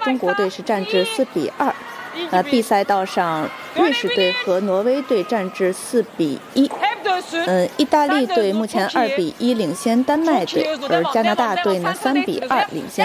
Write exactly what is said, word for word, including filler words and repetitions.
中国队是战至四比二。呃，B 赛道上，瑞士队和挪威队战至四比一。嗯，意大利队目前二比一领先丹麦队，而加拿大队呢三比二领先。